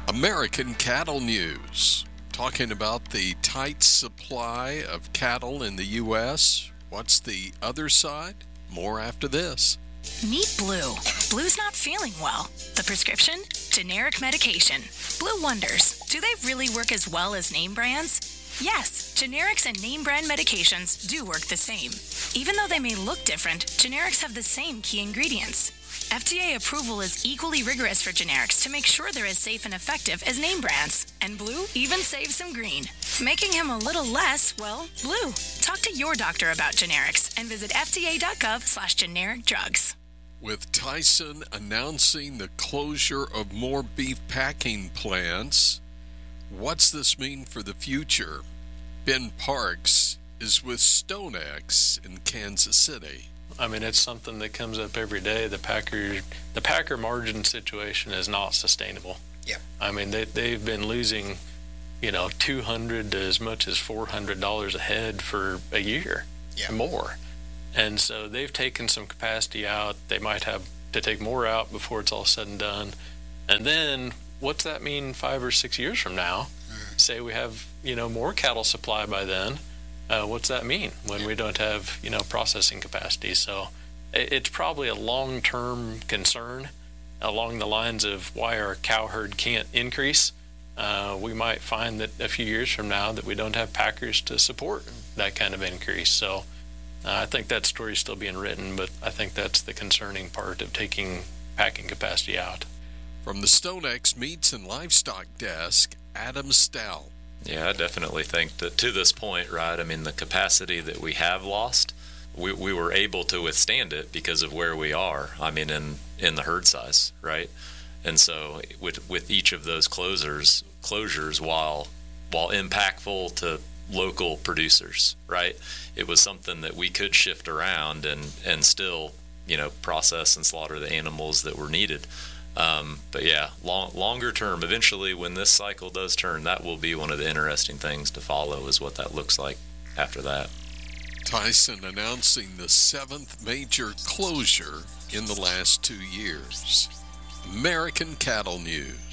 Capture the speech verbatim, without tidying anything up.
American Cattle News, talking about the tight supply of cattle in the U S. What's the other side? More after this. Meet Blue. Blue's not feeling well. The prescription? Generic medication. Blue wonders, do they really work as well as name brands? Yes, generics and name brand medications do work the same. Even though they may look different, generics have the same key ingredients. F D A approval is equally rigorous for generics to make sure they're as safe and effective as name brands. And Blue even saves him green, making him a little less, well, blue. Talk to your doctor about generics and visit fda.gov slash generic drugs. With Tyson announcing the closure of more beef packing plants, what's this mean for the future? Ben Parks is with StoneX in Kansas City. I mean, it's something that comes up every day. The packer, the packer margin situation is not sustainable. Yeah. I mean, they they've been losing, you know, two hundred to as much as four hundred dollars a head for a year, yeah. and more. And so they've taken some capacity out. They might have to take more out before it's all said and done. And then what's that mean five or six years from now? Mm. Say we have, you know, more cattle supply by then. Uh, what's that mean when we don't have, you know, processing capacity? So it's probably a long-term concern along the lines of why our cow herd can't increase. Uh, we might find that a few years from now that we don't have packers to support that kind of increase. So uh, I think that story's still being written, but I think that's the concerning part of taking packing capacity out. From the StoneX Meats and Livestock Desk, Adam Stout. Yeah, I definitely think that to this point, right, I mean, the capacity that we have lost, we we were able to withstand it because of where we are, I mean, in, in the herd size, right? And so with with each of those closures, closures while while impactful to local producers, right, it was something that we could shift around and, and still, you know, process and slaughter the animals that were needed. Um, but yeah, long, longer term, eventually when this cycle does turn, that will be one of the interesting things to follow is what that looks like after that. Tyson announcing the seventh major closure in the last two years. American Cattle News.